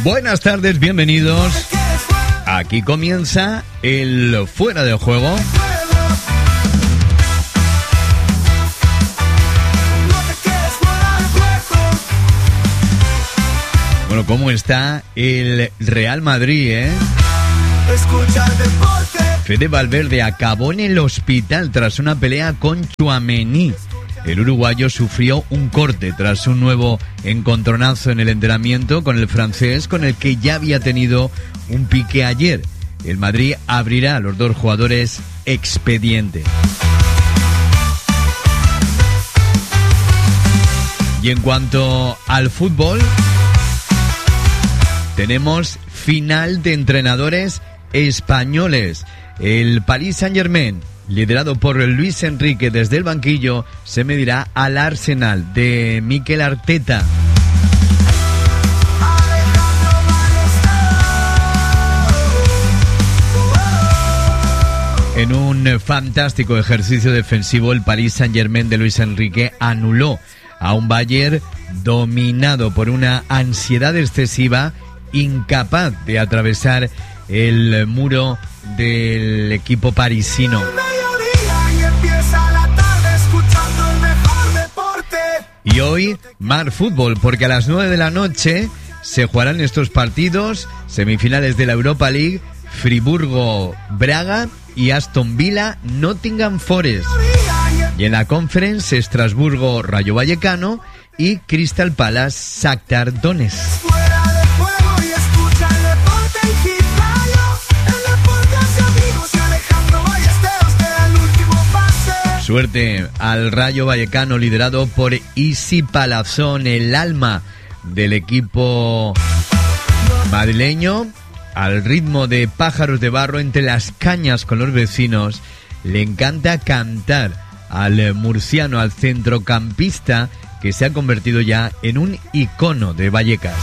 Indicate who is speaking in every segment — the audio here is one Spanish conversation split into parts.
Speaker 1: Buenas tardes, bienvenidos. Aquí comienza el Fuera de Juego. Bueno, ¿cómo está el Real Madrid, Fede Valverde acabó en el hospital tras una pelea con Tchouaméni. El uruguayo sufrió un corte tras un nuevo encontronazo en el entrenamiento con el francés, con el que ya había tenido un pique ayer. El Madrid abrirá a los dos jugadores expediente. Y en cuanto al fútbol, tenemos final de entrenadores españoles. El Paris Saint-Germain, liderado por Luis Enrique desde el banquillo, se medirá al Arsenal de Mikel Arteta. En un fantástico ejercicio defensivo, el Paris Saint-Germain de Luis Enrique anuló a un Bayern dominado por una ansiedad excesiva, incapaz de atravesar el muro del equipo parisino. Y hoy, más fútbol, porque a las 9 de la noche se jugarán estos partidos, semifinales de la Europa League, Friburgo-Braga y Aston Villa-Nottingham Forest. Y en la Conference, Estrasburgo-Rayo Vallecano y Crystal Palace-Shakhtar Donetsk. Suerte al Rayo Vallecano, liderado por Isi Palazón, el alma del equipo madrileño. Al ritmo de Pájaros de Barro entre las cañas con los vecinos, le encanta cantar al murciano, al centrocampista que se ha convertido ya en un icono de Vallecas.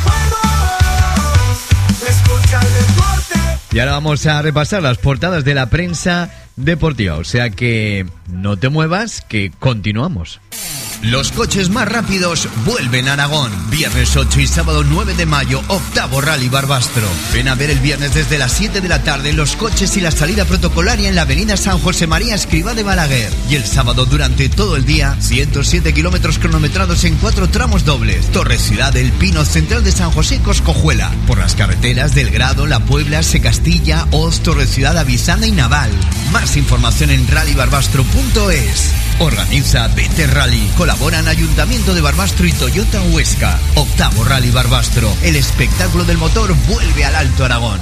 Speaker 1: Y ahora vamos a repasar las portadas de la prensa deportiva, o sea que no te muevas, que continuamos.
Speaker 2: Los coches más rápidos vuelven a Aragón. Viernes 8 y sábado 9 de mayo, octavo Rally Barbastro. Ven a ver el viernes desde las 7 de la tarde los coches y la salida protocolaria en la avenida San José María Escrivá de Balaguer. Y el sábado durante todo el día, 107 kilómetros cronometrados en 4 tramos dobles. Torre Ciudad, El Pino, Central de San José, Coscojuela. Por las carreteras del Grado, La Puebla, Secastilla, Oz, Torre Ciudad, Avisana y Naval. Más información en rallybarbastro.es. Organiza BT Rally. Colaboran Ayuntamiento de Barbastro y Toyota Huesca. Octavo Rally Barbastro. El espectáculo del motor vuelve al Alto Aragón.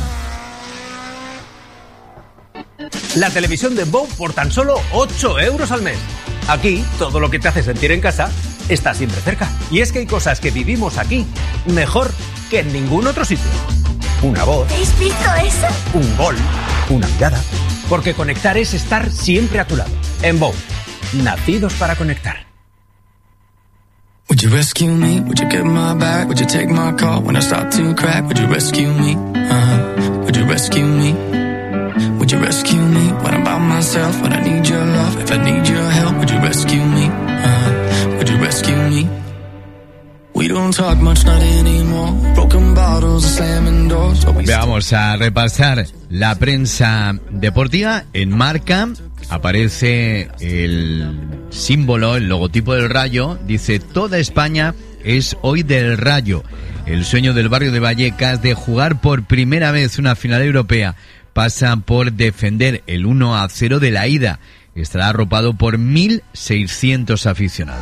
Speaker 3: La televisión de Bow por tan solo 8 euros al mes. Aquí, todo lo que te hace sentir en casa está siempre cerca. Y es que hay cosas que vivimos aquí mejor que en ningún otro sitio. Una voz.
Speaker 4: ¿Habéis visto eso?
Speaker 3: Un gol. Una mirada. Porque conectar es estar siempre a tu lado. En Bow. Nacidos para conectar.
Speaker 5: Would you rescue me? Would you get my back? Would you take my call when I start to crack? Would you rescue me? Would you rescue me? Would you rescue me when I'm by myself? When I need your love, if I need your help, would you rescue me? Would you rescue me? We don't talk much, not anymore. Broken bottles and slamming doors.
Speaker 1: Vamos a repasar la prensa deportiva. En Marca aparece el símbolo, el logotipo del Rayo. Dice: toda España es hoy del Rayo. El sueño del barrio de Vallecas de jugar por primera vez una final europea pasa por defender el 1-0 de la ida. Estará arropado por 1.600 aficionados.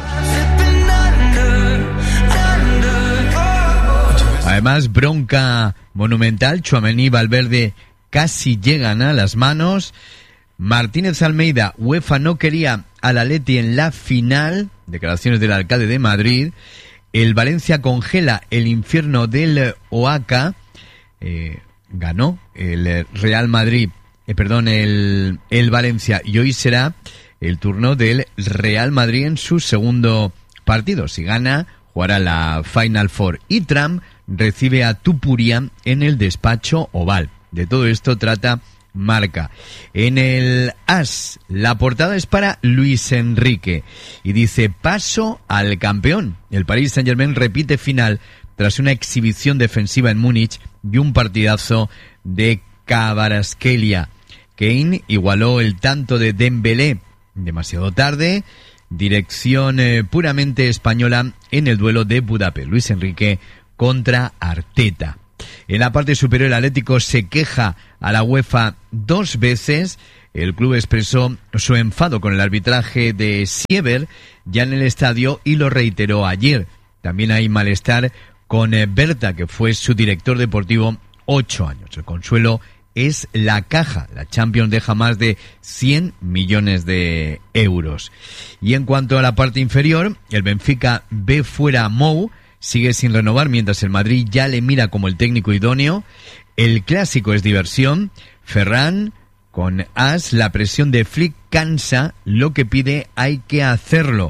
Speaker 1: Además, bronca monumental. Tchouaméni y Valverde casi llegan a las manos. Martínez Almeida: UEFA no quería al Atleti en la final. Declaraciones del alcalde de Madrid. El Valencia congela el infierno del Oaca. Ganó el Real Madrid, el Valencia, y hoy será el turno del Real Madrid en su segundo partido. Si gana, jugará la Final Four. Y Trump recibe a Tupuria en el despacho Oval. De todo esto trata Marca. En el AS, la portada es para Luis Enrique y dice: paso al campeón. El Paris Saint-Germain repite final, tras una exhibición defensiva en Múnich y un partidazo de Kvaratskhelia. Kane igualó el tanto de Dembélé demasiado tarde. Dirección puramente española en el duelo de Budapest. Luis Enrique contra Arteta. En la parte superior, el Atlético se queja a la UEFA 2 veces. El club expresó su enfado con el arbitraje de Siever ya en el estadio y lo reiteró ayer. También hay malestar con Berta, que fue su director deportivo 8 años. El consuelo es la caja. La Champions deja más de 100 millones de euros. Y en cuanto a la parte inferior, el Benfica ve fuera a Mou, sigue sin renovar, mientras el Madrid ya le mira como el técnico idóneo. El clásico es diversión. Ferran con As, la presión de Flick cansa, lo que pide hay que hacerlo.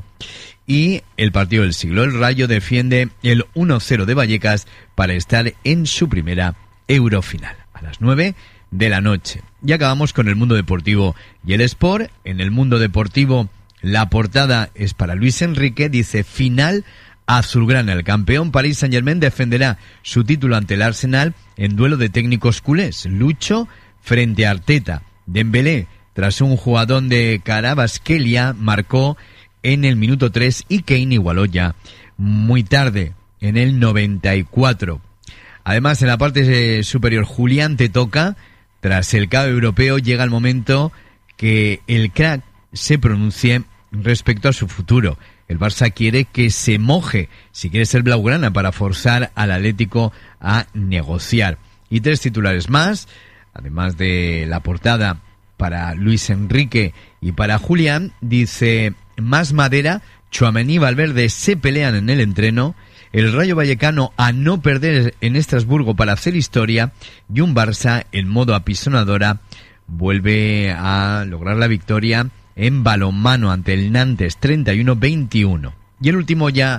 Speaker 1: Y el partido del siglo, el Rayo defiende el 1-0 de Vallecas para estar en su primera Eurofinal. A las 9 de la noche. Y acabamos con el mundo deportivo y el Sport. En el mundo deportivo, la portada es para Luis Enrique, dice: final azulgrana. El campeón Paris Saint-Germain defenderá su título ante el Arsenal en duelo de técnicos culés. Lucho frente a Arteta. Dembélé, tras un jugadón de Kvaratskhelia, marcó en el minuto 3 y Kane igualó ya muy tarde, en el 94. Además, en la parte superior, Julián te toca. Tras el caos europeo, llega el momento que el crack se pronuncie respecto a su futuro. El Barça quiere que se moje, si quiere ser blaugrana, para forzar al Atlético a negociar. Y 3 titulares más, además de la portada para Luis Enrique y para Julián, dice: más madera, Tchouaméni y Valverde se pelean en el entreno. El Rayo Vallecano a no perder en Estrasburgo para hacer historia, y un Barça en modo apisonadora vuelve a lograr la victoria en balonmano ante el Nantes 31-21. Y el último ya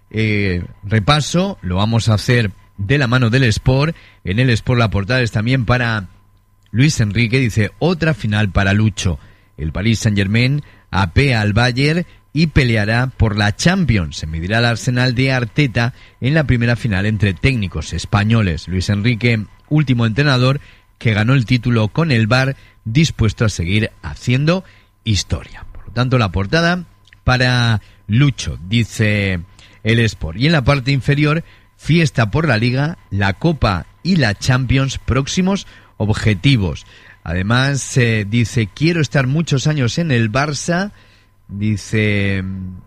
Speaker 1: repaso lo vamos a hacer de la mano del Sport. En el Sport la portada es también para Luis Enrique, dice: otra final para Lucho. El Paris Saint-Germain apea al Bayern y peleará por la Champions. Se medirá al Arsenal de Arteta en la primera final entre técnicos españoles. Luis Enrique, último entrenador que ganó el título con el Bar, dispuesto a seguir haciendo historia. Por lo tanto, la portada para Lucho, dice el Sport. Y en la parte inferior, fiesta por la Liga, la Copa y la Champions, próximos objetivos. Además, dice: quiero estar muchos años en el Barça. Dice: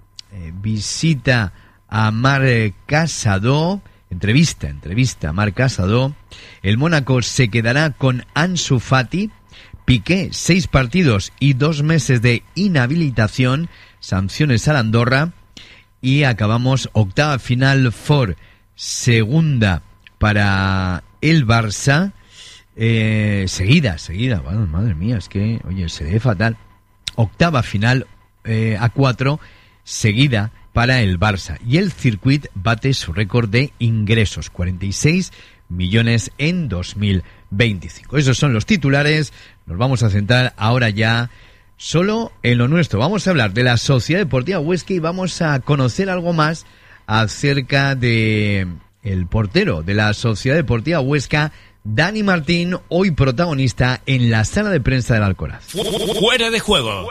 Speaker 1: visita a Marc Casado, entrevista a Marc Casado. El Mónaco se quedará con Ansu Fati. Piqué, 6 partidos y 2 meses de inhabilitación, sanciones a la Andorra. Y acabamos octava final for, segunda para el Barça. Seguida, bueno, madre mía, es que, oye, se ve fatal. Octava final a 4, seguida para el Barça. Y el Circuit bate su récord de ingresos, 46 millones en 2025. Esos son los titulares. Nos vamos a centrar ahora ya solo en lo nuestro. Vamos a hablar de la Sociedad Deportiva Huesca y vamos a conocer algo más acerca de el portero de la Sociedad Deportiva Huesca, Dani Martín, hoy protagonista en la sala de prensa del Alcoraz.
Speaker 4: Fuera de juego.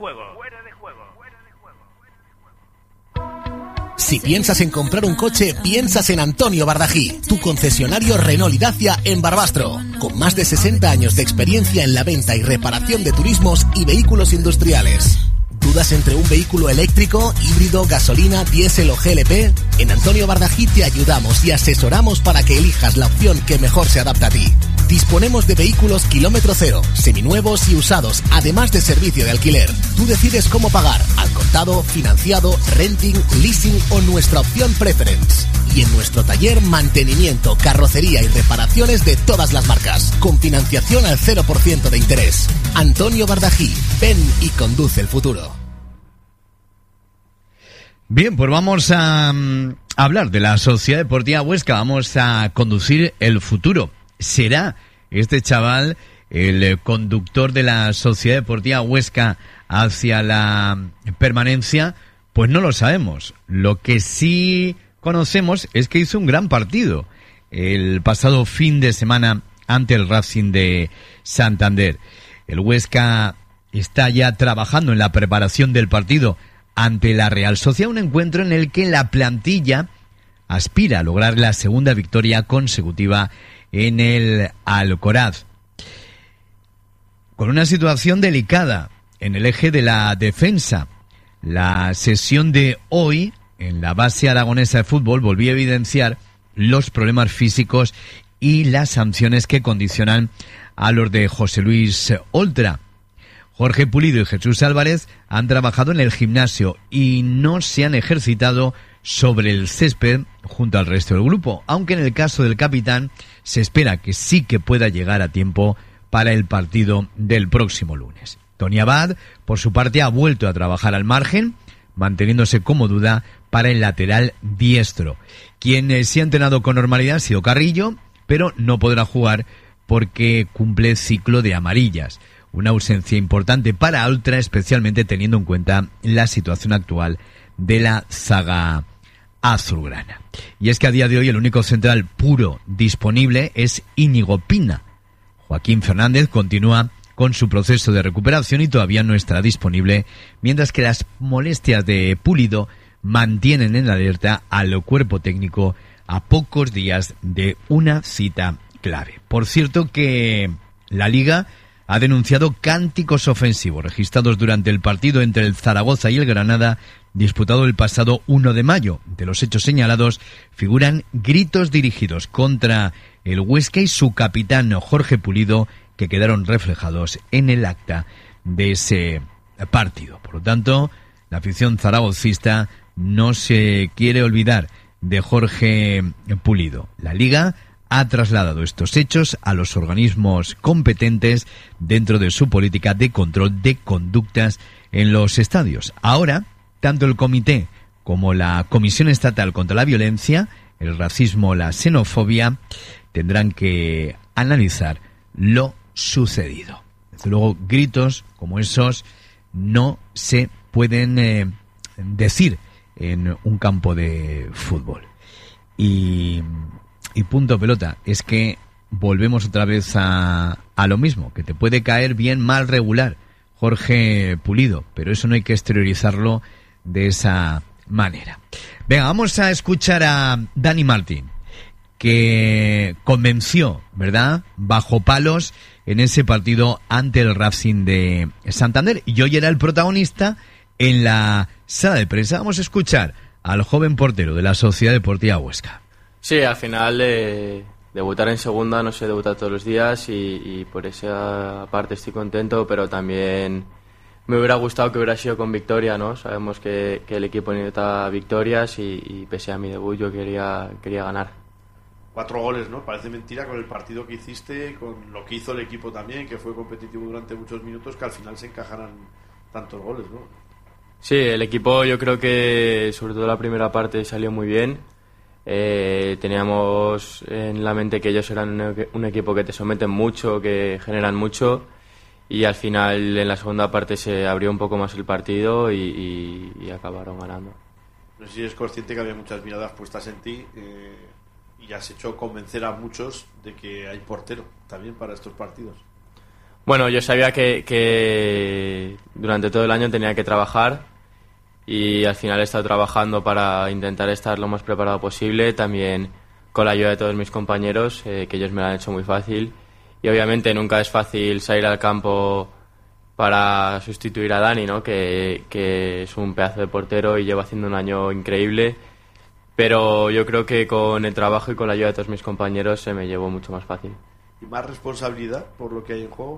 Speaker 4: Si piensas en comprar un coche, piensas en Antonio Bardají, tu concesionario Renault y Dacia en Barbastro, con más de 60 años de experiencia en la venta y reparación de turismos y vehículos industriales. ¿Dudas entre un vehículo eléctrico, híbrido, gasolina, diésel o GLP? En Antonio Bardají te ayudamos y asesoramos para que elijas la opción que mejor se adapta a ti. Disponemos de vehículos kilómetro cero, seminuevos y usados, además de servicio de alquiler. Tú decides cómo pagar, al contado, financiado, renting, leasing o nuestra opción preference. Y en nuestro taller, mantenimiento, carrocería y reparaciones de todas las marcas, con financiación al 0% de interés. Antonio Bardají, ven y conduce el futuro.
Speaker 1: Bien, pues vamos a hablar de la Sociedad Deportiva Huesca, vamos a conducir el futuro. ¿Será este chaval el conductor de la Sociedad Deportiva Huesca hacia la permanencia? Pues no lo sabemos. Lo que sí conocemos es que hizo un gran partido el pasado fin de semana ante el Racing de Santander. El Huesca está ya trabajando en la preparación del partido ante la Real Sociedad, un encuentro en el que la plantilla aspira a lograr la segunda victoria consecutiva en el Alcoraz. Con una situación delicada en el eje de la defensa, la sesión de hoy en la base aragonesa de fútbol volvió a evidenciar los problemas físicos y las sanciones que condicionan a los de José Luis Oltra. Jorge Pulido y Jesús Álvarez han trabajado en el gimnasio y no se han ejercitado sobre el césped junto al resto del grupo, aunque en el caso del capitán se espera que sí que pueda llegar a tiempo para el partido del próximo lunes. Tony Abad, por su parte, ha vuelto a trabajar al margen, manteniéndose como duda para el lateral diestro. Quien se ha entrenado con normalidad ha sido Carrillo, pero no podrá jugar porque cumple ciclo de amarillas. Una ausencia importante para Oltra, especialmente teniendo en cuenta la situación actual de la zaga azulgrana. Y es que a día de hoy el único central puro disponible es Íñigo Pina. Joaquín Fernández continúa con su proceso de recuperación y todavía no estará disponible, mientras que las molestias de Pulido mantienen en alerta al cuerpo técnico a pocos días de una cita clave. Por cierto que la Liga ha denunciado cánticos ofensivos registrados durante el partido entre el Zaragoza y el Granada, disputado el pasado 1 de mayo. De los hechos señalados figuran gritos dirigidos contra el Huesca y su capitán Jorge Pulido, que quedaron reflejados en el acta de ese partido. Por lo tanto, la afición zaragocista no se quiere olvidar de Jorge Pulido. La Liga ha trasladado estos hechos a los organismos competentes dentro de su política de control de conductas en los estadios. Ahora, tanto el Comité como la Comisión Estatal contra la Violencia, el Racismo, la Xenofobia, tendrán que analizar lo sucedido. Desde luego, gritos como esos no se pueden decir en un campo de fútbol. Y punto pelota, es que volvemos otra vez a lo mismo, que te puede caer bien, mal, regular Jorge Pulido, pero eso no hay que exteriorizarlo de esa manera. Venga, vamos a escuchar a Dani Martín, que convenció, ¿verdad?, bajo palos en ese partido ante el Racing de Santander, y hoy era el protagonista en la sala de prensa. Vamos a escuchar al joven portero de la Sociedad Deportiva Huesca.
Speaker 6: Sí, al final debutar en segunda no se debuta todos los días y por esa parte estoy contento, pero también me hubiera gustado que hubiera sido con victoria, ¿no? Sabemos que el equipo necesita victorias y pese a mi debut yo quería ganar.
Speaker 7: 4 goles, ¿no? Parece mentira con el partido que hiciste, con lo que hizo el equipo también, que fue competitivo durante muchos minutos, que al final se encajaran tantos goles, ¿no?
Speaker 6: Sí, el equipo yo creo que sobre todo la primera parte salió muy bien. Teníamos en la mente que ellos eran un equipo que te someten mucho, que generan mucho, y al final en la segunda parte se abrió un poco más el partido y acabaron ganando.
Speaker 7: No sé si eres consciente que había muchas miradas puestas en ti y has hecho convencer a muchos de que hay portero también para estos partidos.
Speaker 6: Bueno, yo sabía que durante todo el año tenía que trabajar y al final he estado trabajando para intentar estar lo más preparado posible, también con la ayuda de todos mis compañeros, que ellos me lo han hecho muy fácil. Y obviamente nunca es fácil salir al campo para sustituir a Dani, ¿no? que es un pedazo de portero y lleva haciendo un año increíble, pero yo creo que con el trabajo y con la ayuda de todos mis compañeros se me llevó mucho más fácil.
Speaker 7: ¿Y más responsabilidad por lo que hay en juego?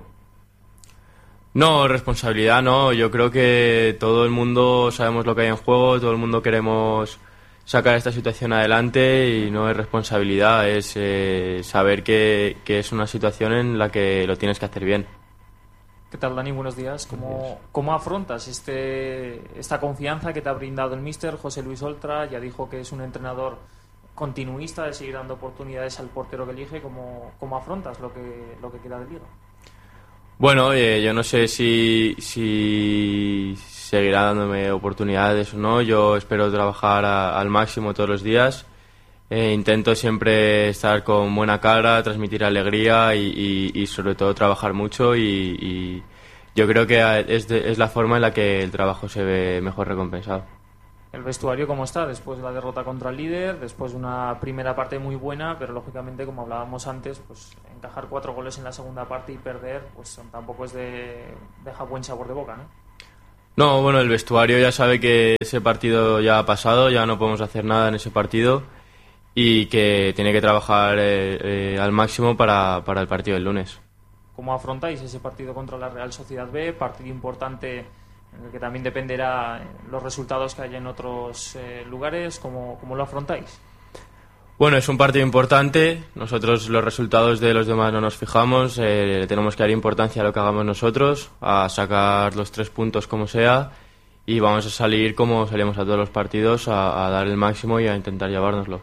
Speaker 6: No, responsabilidad no, yo creo que todo el mundo sabemos lo que hay en juego, todo el mundo queremos sacar esta situación adelante y no es responsabilidad, es saber que es una situación en la que lo tienes que hacer bien.
Speaker 8: ¿Qué tal, Dani? Buenos días. ¿Cómo afrontas esta confianza que te ha brindado el míster José Luis Oltra? Ya dijo que es un entrenador continuista, de seguir dando oportunidades al portero que elige. ¿Cómo afrontas lo que queda de liga?
Speaker 6: Bueno, yo no sé si seguirá dándome oportunidades o no. Yo espero trabajar al máximo todos los días. Intento siempre estar con buena cara, transmitir alegría y sobre todo trabajar mucho y yo creo que es la forma en la que el trabajo se ve mejor recompensado.
Speaker 8: ¿El vestuario cómo está después de la derrota contra el líder? Después de una primera parte muy buena, pero lógicamente, como hablábamos antes, pues encajar 4 goles en la segunda parte y perder, pues tampoco deja buen sabor de boca, ¿no?
Speaker 6: No, bueno, el vestuario ya sabe que ese partido ya ha pasado, ya no podemos hacer nada en ese partido y que tiene que trabajar al máximo para el partido del lunes.
Speaker 8: ¿Cómo afrontáis ese partido contra la Real Sociedad B? Partido importante en el que también dependerá los resultados que haya en otros lugares. ¿Cómo lo afrontáis?
Speaker 6: Bueno, es un partido importante. Nosotros los resultados de los demás no nos fijamos. Tenemos que dar importancia a lo que hagamos nosotros, a sacar los 3 puntos como sea, y vamos a salir como salimos a todos los partidos, a dar el máximo y a intentar llevárnoslo.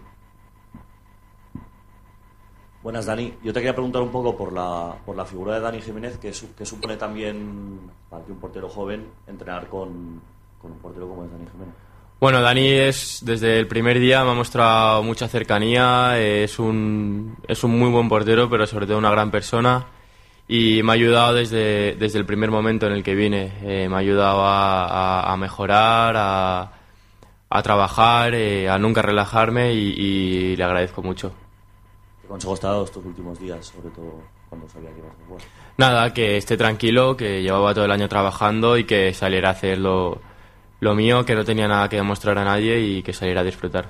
Speaker 9: Buenas, Dani. Yo te quería preguntar un poco por la figura de Dani Jiménez, que supone también para ti, un portero joven, entrenar con un portero como es Dani Jiménez.
Speaker 6: Bueno, Dani desde el primer día me ha mostrado mucha cercanía, es un muy buen portero, pero sobre todo una gran persona, y me ha ayudado desde el primer momento en el que vine. Me ha ayudado a mejorar, a trabajar, a nunca relajarme y le agradezco mucho.
Speaker 9: ¿Qué consejos te ha dado estos últimos días, sobre todo cuando sabía que ibas a jugar?
Speaker 6: Nada, que esté tranquilo, que llevaba todo el año trabajando y que saliera a hacer lo mío, que no tenía nada que demostrar a nadie y que saliera a disfrutar.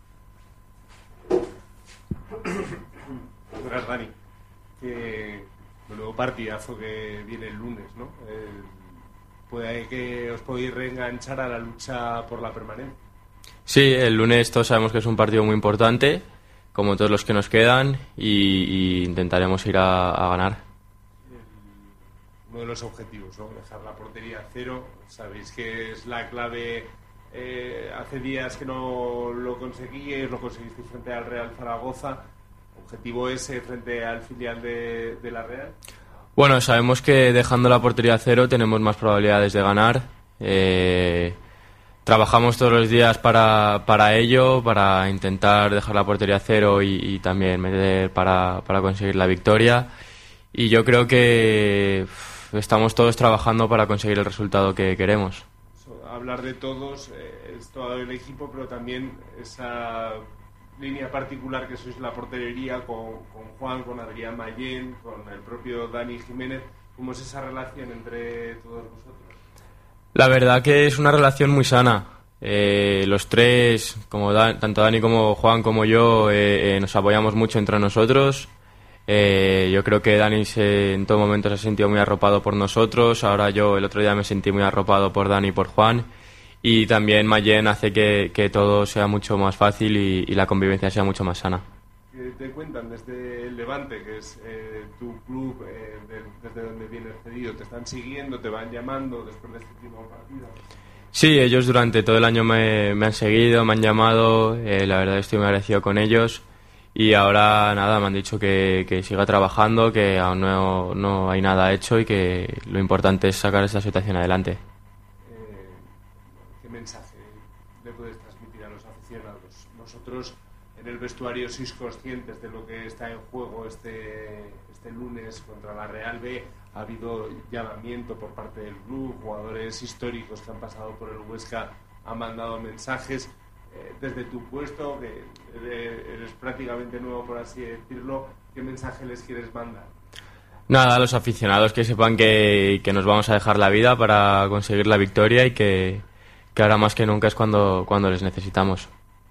Speaker 10: Buenas, Dani. Nuevo partidazo que viene el lunes, ¿no? Puede que os podéis reenganchar a la lucha por la permanencia.
Speaker 6: Sí, el lunes todos sabemos que es un partido muy importante, como todos los que nos quedan, y intentaremos ir a ganar.
Speaker 10: Uno de los objetivos, ¿no? Dejar la portería a 0. Sabéis que es la clave. Hace días que no lo conseguisteis frente al Real Zaragoza. ¿Objetivo ese frente al filial de la Real?
Speaker 6: Bueno, sabemos que dejando la portería a 0 tenemos más probabilidades de ganar. Trabajamos todos los días para ello, para intentar dejar la portería a 0 y también meter para conseguir la victoria. Y yo creo que estamos todos trabajando para conseguir el resultado que queremos.
Speaker 10: Hablar de todos, es todo el equipo, pero también esa línea particular que sois la portería con Juan, con Adrián Mayén, con el propio Dani Jiménez. ¿Cómo es esa relación entre todos vosotros?
Speaker 6: La verdad que es una relación muy sana. Los tres, como tanto Dani como Juan como yo, nos apoyamos mucho entre nosotros. Yo creo que Dani en todo momento se ha sentido muy arropado por nosotros. Ahora yo el otro día me sentí muy arropado por Dani y por Juan. Y también Mayén hace que todo sea mucho más fácil y la convivencia sea mucho más sana.
Speaker 10: Te cuentan desde el Levante, que es tu club, desde donde vienes cedido, te están siguiendo, te van llamando después de este último partido?
Speaker 6: Sí, ellos durante todo el año me han seguido, me han llamado, la verdad estoy muy agradecido con ellos. Y ahora nada, me han dicho que siga trabajando, que aún no hay nada hecho y que lo importante es sacar esta situación adelante.
Speaker 10: ¿Qué mensaje le puedes transmitir a los aficionados? Nosotros en el vestuario sois conscientes de lo que está en juego este lunes contra la Real B. Ha habido llamamiento por parte del club, jugadores históricos que han pasado por el Huesca han mandado mensajes. Desde tu puesto, que eres prácticamente nuevo por así decirlo, ¿qué mensaje les quieres mandar?
Speaker 6: Nada, a los aficionados que sepan que nos vamos a dejar la vida para conseguir la victoria y que ahora más que nunca es cuando les necesitamos.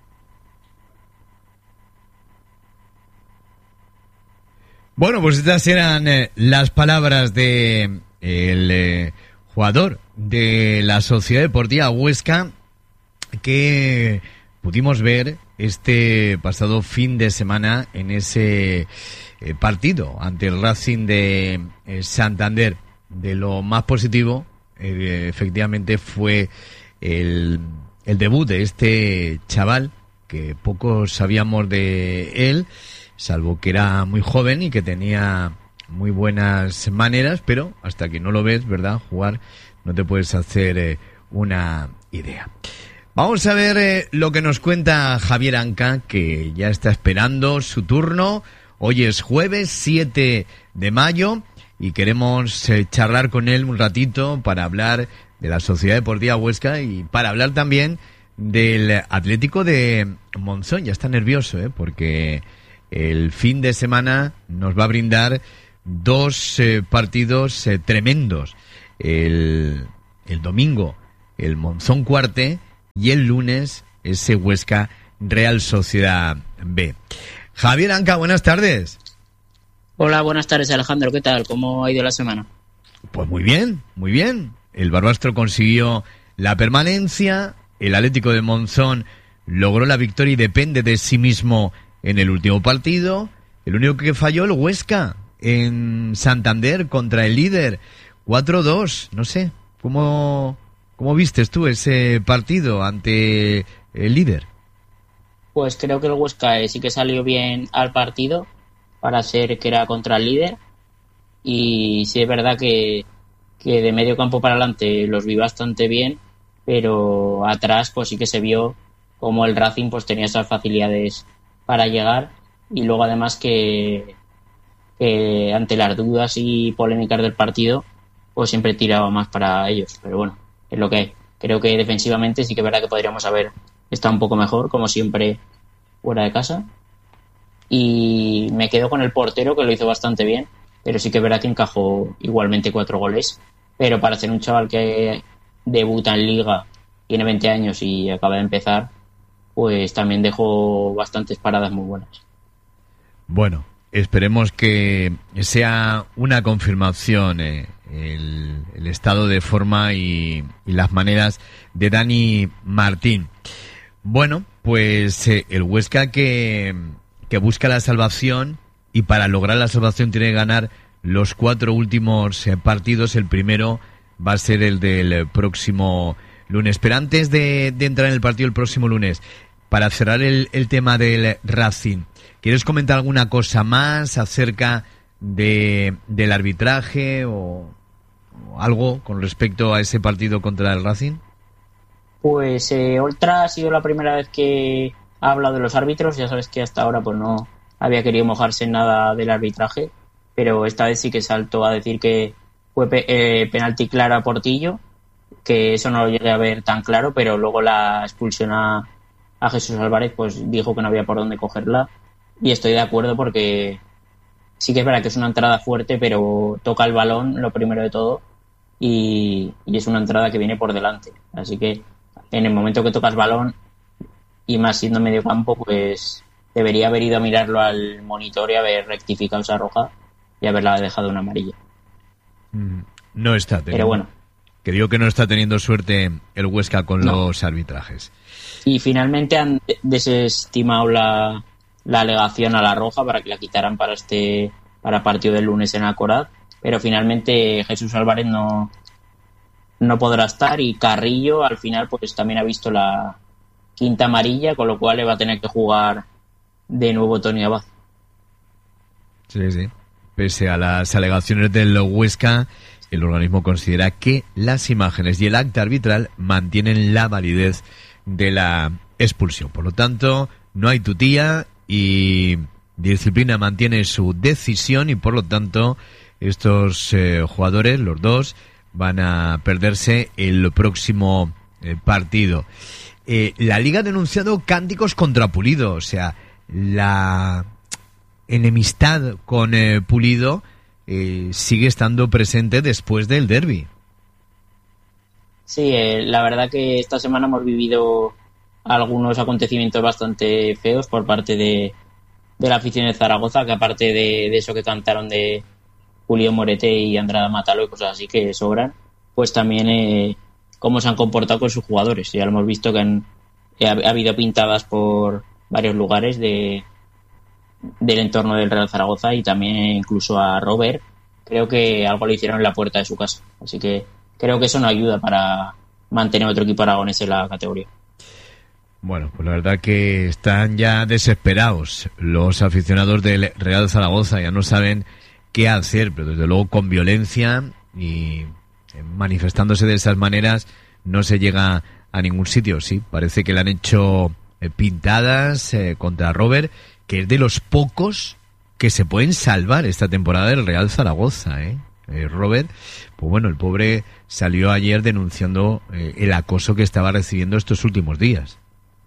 Speaker 1: Bueno, pues estas eran las palabras de el jugador de la Sociedad Deportiva Huesca que pudimos ver este pasado fin de semana en ese partido ante el Racing de Santander. De lo más positivo, efectivamente, fue el debut de este chaval, que poco sabíamos de él, salvo que era muy joven y que tenía muy buenas maneras, pero hasta que no lo ves, ¿verdad? Jugar, no te puedes hacer una idea. Vamos a ver lo que nos cuenta Javier Anca, que ya está esperando su turno. Hoy es jueves 7 de mayo y queremos charlar con él un ratito para hablar de la Sociedad Deportiva Huesca y para hablar también del Atlético de Monzón. Ya está nervioso, porque el fin de semana nos va a brindar dos partidos tremendos. El domingo, el Monzón Cuarte, y el lunes, ese Huesca Real Sociedad B. Javier Anca, buenas tardes.
Speaker 11: Hola, buenas tardes, Alejandro. ¿Qué tal? ¿Cómo ha ido la semana?
Speaker 1: Pues muy bien, muy bien. El Barbastro consiguió la permanencia, el Atlético de Monzón logró la victoria y depende de sí mismo en el último partido. El único que falló, el Huesca, en Santander contra el líder, 4-2. No sé, ¿cómo vistes tú ese partido ante el líder?
Speaker 11: Pues creo que el Huesca sí que salió bien al partido para ser que era contra el líder, y sí es verdad que de medio campo para adelante los vi bastante bien, pero atrás pues sí que se vio como el Racing pues tenía esas facilidades para llegar, y luego además que ante las dudas y polémicas del partido pues siempre tiraba más para ellos, pero bueno, es lo que hay. Creo que defensivamente sí que es verdad que podríamos haber estado un poco mejor, como siempre, fuera de casa. Y me quedo con el portero, que lo hizo bastante bien, pero sí que es verdad que encajó igualmente 4 goles. Pero para ser un chaval que debuta en Liga, tiene 20 años y acaba de empezar, pues también dejó bastantes paradas muy buenas.
Speaker 1: Bueno, esperemos que sea una confirmación el estado de forma y las maneras de Dani Martín. Bueno, pues el Huesca que busca la salvación, y para lograr la salvación tiene que ganar los 4 últimos partidos. El primero va a ser el del próximo lunes. Pero antes de entrar en el partido el próximo lunes, para cerrar el tema del Racing, ¿quieres comentar alguna cosa más acerca del arbitraje o algo con respecto a ese partido contra el Racing?
Speaker 11: Pues Oltra ha sido la primera vez que ha hablado de los árbitros. Ya sabes que hasta ahora pues no había querido mojarse en nada del arbitraje, pero esta vez sí que saltó a decir que fue penalti claro a Portillo, que eso no lo llegué a ver tan claro, pero luego la expulsión a Jesús Álvarez pues dijo que no había por dónde cogerla, y estoy de acuerdo porque sí que es verdad que es una entrada fuerte, pero toca el balón lo primero de todo, y es una entrada que viene por delante, así que en el momento que tocas balón, y más siendo medio campo, pues debería haber ido a mirarlo al monitor y haber rectificado esa roja y haberla dejado una amarilla.
Speaker 1: No está teniendo,
Speaker 11: pero bueno,
Speaker 1: que digo que no está teniendo suerte el Huesca con los arbitrajes.
Speaker 11: Y finalmente han desestimado la alegación a la roja para que la quitaran para el partido del lunes en Alcoraz, pero finalmente Jesús Álvarez no podrá estar, y Carrillo al final pues también ha visto la quinta amarilla, con lo cual le va a tener que jugar de nuevo Tony Abad.
Speaker 1: Sí. Pese a las alegaciones del Huesca, el organismo considera que las imágenes y el acta arbitral mantienen la validez de la expulsión. Por lo tanto, no hay tutía y Disciplina mantiene su decisión, y por lo tanto estos jugadores, los dos, van a perderse el próximo partido. La Liga ha denunciado cánticos contra Pulido, o sea, la enemistad con Pulido sigue estando presente después del derbi.
Speaker 11: Sí, la verdad que esta semana hemos vivido algunos acontecimientos bastante feos por parte de la afición de Zaragoza, que aparte de eso que cantaron de Julio Morete y Andrada Matalo y cosas así que sobran, pues también cómo se han comportado con sus jugadores. Ya lo hemos visto que ha habido pintadas por varios lugares del entorno del Real Zaragoza, y también incluso a Robert creo que algo le hicieron en la puerta de su casa, así que creo que eso no ayuda para mantener otro equipo aragonés en la categoría.
Speaker 1: Bueno, pues la verdad que están ya desesperados los aficionados del Real Zaragoza, ya no saben qué hacer, pero desde luego con violencia y manifestándose de esas maneras no se llega a ningún sitio. Sí, parece que le han hecho pintadas contra Robert, que es de los pocos que se pueden salvar esta temporada del Real Zaragoza, Robert, pues bueno, el pobre salió ayer denunciando el acoso que estaba recibiendo estos últimos días.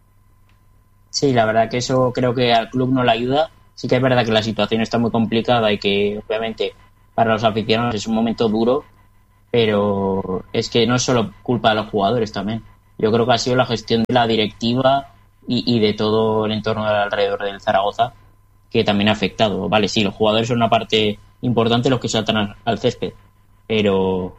Speaker 11: Sí, la verdad que eso creo que al club no le ayuda. Sí que es verdad que la situación está muy complicada y que obviamente para los aficionados es un momento duro, pero es que no es solo culpa de los jugadores también. Yo creo que ha sido la gestión de la directiva y de todo el entorno alrededor del Zaragoza que también ha afectado. Vale, sí, los jugadores son una parte importante, los que saltan al césped, pero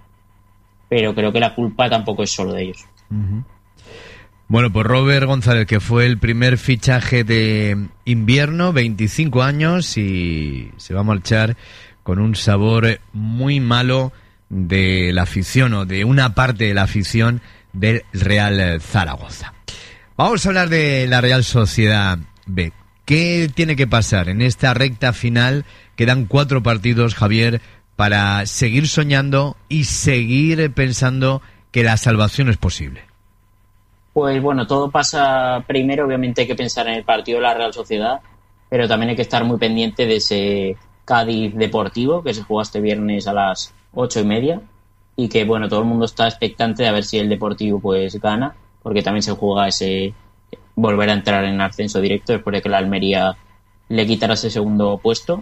Speaker 11: creo que la culpa tampoco es solo de ellos.
Speaker 1: Uh-huh. Bueno, pues Robert González, que fue el primer fichaje de invierno, 25 años, y se va a marchar con un sabor muy malo de la afición, o de una parte de la afición del Real Zaragoza. Vamos a hablar de la Real Sociedad B. ¿Qué tiene que pasar en esta recta final? Quedan 4 partidos, Javier, para seguir soñando y seguir pensando que la salvación es posible.
Speaker 11: Pues bueno, todo pasa primero, obviamente hay que pensar en el partido de la Real Sociedad, pero también hay que estar muy pendiente de ese Cádiz Deportivo que se juega este viernes a las 8:30 y que bueno, todo el mundo está expectante de a ver si el Deportivo pues gana, porque también se juega ese volver a entrar en ascenso directo después de que la Almería le quitara ese segundo puesto.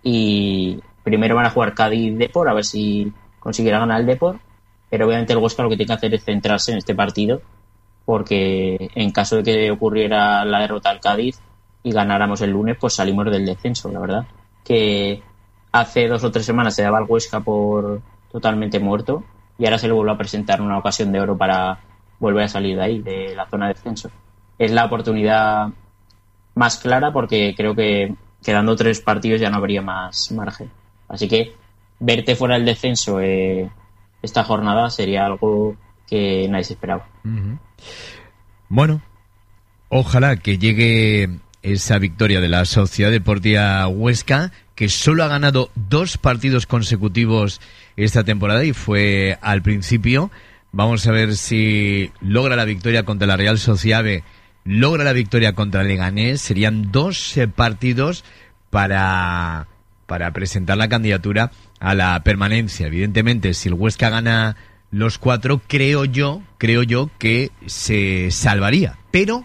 Speaker 11: Y primero van a jugar Cádiz Depor a ver si consiguiera ganar el Depor, pero obviamente el Huesca lo que tiene que hacer es centrarse en este partido, porque en caso de que ocurriera la derrota al Cádiz y ganáramos el lunes, pues salimos del descenso. La verdad que hace 2 o 3 semanas se daba al Huesca por totalmente muerto y ahora se le vuelve a presentar una ocasión de oro para volver a salir de ahí, de la zona de descenso. Es la oportunidad más clara porque creo que quedando 3 partidos ya no habría más margen. Así que verte fuera del descenso esta jornada sería algo que nadie se esperaba.
Speaker 1: Uh-huh. Bueno, ojalá que llegue esa victoria de la Sociedad Deportiva Huesca, que solo ha ganado 2 partidos consecutivos esta temporada y fue al principio. Vamos a ver si logra la victoria contra la Real Sociedad B, logra la victoria contra Leganés. Serían 2 partidos para presentar la candidatura a la permanencia. Evidentemente, si el Huesca gana los 4, creo yo que se salvaría. Pero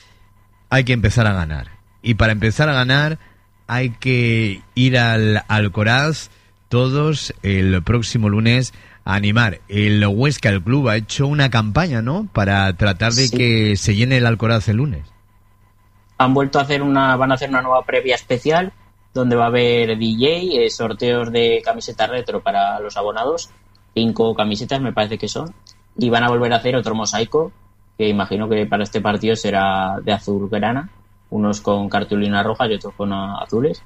Speaker 1: hay que empezar a ganar. Y para empezar a ganar hay que ir al Alcoraz todos el próximo lunes a animar. El Huesca, el club, ha hecho una campaña, ¿no?, para tratar de que se llene el Alcoraz el lunes.
Speaker 11: Han vuelto a hacer van a hacer una nueva previa especial donde va a haber DJ, sorteos de camisetas retro para los abonados, 5 camisetas me parece que son, y van a volver a hacer otro mosaico que imagino que para este partido será de azul grana, unos con cartulina roja y otros con azules.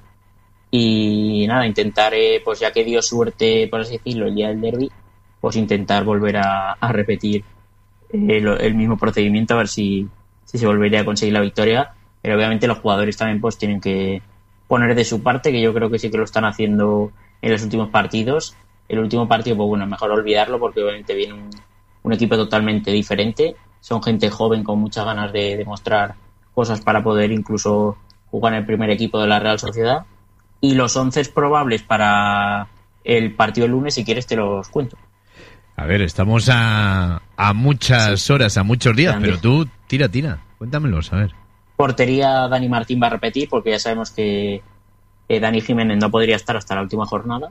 Speaker 11: Y nada, intentar, pues ya que dio suerte, por así decirlo, el día del derbi, pues intentar volver a repetir el mismo procedimiento, a ver si se volvería a conseguir la victoria. Pero obviamente los jugadores también pues tienen que poner de su parte, que yo creo que sí que lo están haciendo en los últimos partidos. El último partido, pues bueno, mejor olvidarlo porque obviamente viene un equipo totalmente diferente. Son gente joven con muchas ganas de demostrar cosas para poder incluso jugar en el primer equipo de la Real Sociedad. Y los 11 probables para el partido del lunes, si quieres te los cuento.
Speaker 1: A ver, estamos a muchas horas, a muchos días, pero tú tira, cuéntamelos, a ver.
Speaker 11: Portería, Dani Martín va a repetir porque ya sabemos que Dani Jiménez no podría estar hasta la última jornada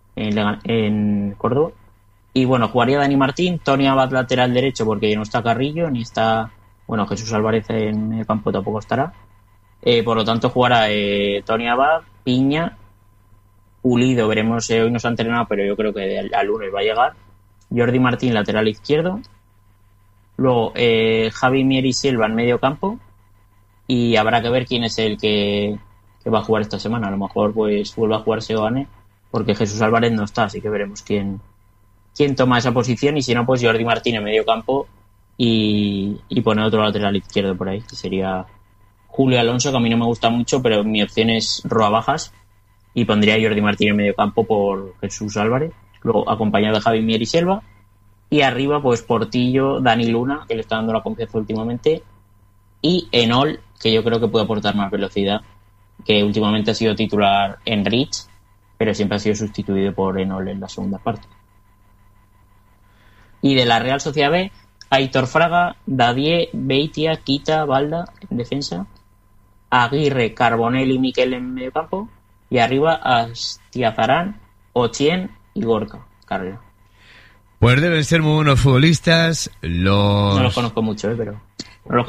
Speaker 11: en Córdoba. Y bueno, jugaría Dani Martín, Tony Abad lateral derecho porque no está Carrillo, ni está, bueno, Jesús Álvarez en el campo tampoco estará. Por lo tanto jugará Tony Abad, Piña, Pulido, veremos, hoy no se ha entrenado, pero yo creo que al lunes va a llegar. Jordi Martín, lateral izquierdo. Luego Javi Mier y Silva en medio campo. Y habrá que ver quién es el que va a jugar esta semana. A lo mejor pues vuelve a jugar Seoane, porque Jesús Álvarez no está, así que veremos quién toma esa posición. Y si no, pues Jordi Martín en medio campo y pone otro lateral izquierdo por ahí, que sería Julio Alonso, que a mí no me gusta mucho, pero mi opción es Roa Bajas, y pondría a Jordi Martín en medio campo por Jesús Álvarez, luego acompañado de Javi Mier y Silva. Y arriba, pues Portillo, Dani Luna, que le está dando la confianza últimamente, y Enol, que yo creo que puede aportar más velocidad, que últimamente ha sido titular en Rich, pero siempre ha sido sustituido por Enol en la segunda parte. Y de la Real Sociedad B, Aitor Fraga, Dadier, Beitia, Quita, Balda en defensa, Aguirre, Carbonell y Miquel en medio campo, y arriba Astiazarán, Ochien y Gorka Carrera.
Speaker 1: Pues deben ser muy buenos futbolistas.
Speaker 11: No los conozco mucho, pero...